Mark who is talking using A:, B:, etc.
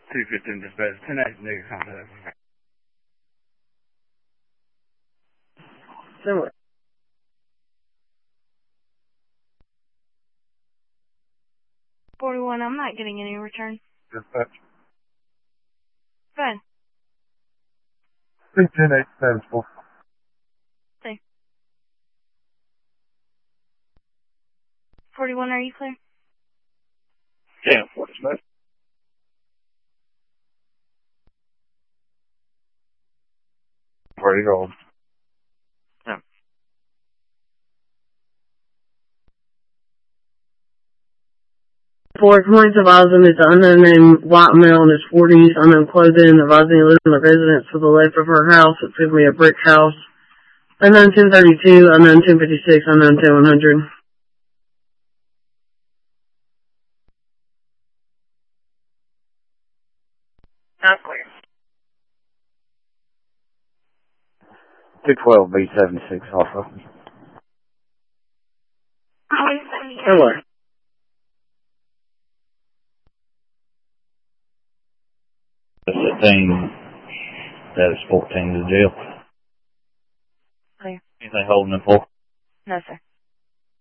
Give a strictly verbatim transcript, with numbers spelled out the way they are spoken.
A: two fifteen dispatch, ten eight negative contact.
B: Similar.
C: forty-one, I'm not getting any return.
A: Dispatch.
C: Go ahead.
A: ten eight status four.
C: See. forty-one, are you clear?
A: ten four dispatch. Ready to hold. Yeah.
B: For complaints advising is the unknown named white male in his forties, unknown clothing, advising he lives in the residence to the left of her house. It's going to be a brick house. Unknown ten thirty-two, unknown ten fifty-six, unknown ten one hundred.
C: Not clear.
A: two twelve B seventy-six also.
B: Hello.
A: fifteen, that is fourteen to jail.
C: Clear.
A: Anything holding them for?
C: No, sir.